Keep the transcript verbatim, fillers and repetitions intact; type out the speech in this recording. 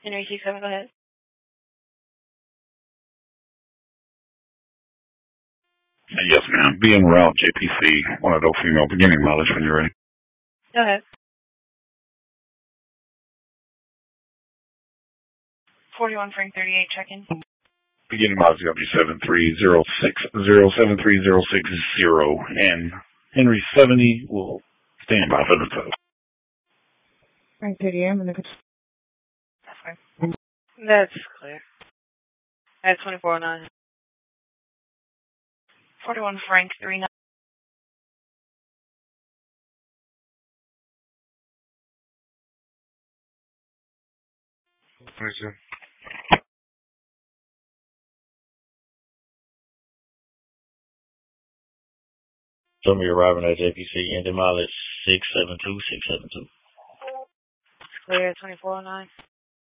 Henry six seven, go ahead. Yes, ma'am. Be en route, J P C, one of those female beginning mileage when you're ready. Go ahead. forty-one Frank thirty-eight, check-in. Beginning mileage W seven three zero six zero seven three zero six zero, and Henry seventy will stand by for the tow. Frank thirty-eight, I'm gonna go. That's fine. That's clear. At twenty-four oh nine. forty-one Frank thirty-nine. Pleasure. Show me arriving at J P C, engine mileage six seven two six seven two. Clear at twenty-four oh nine.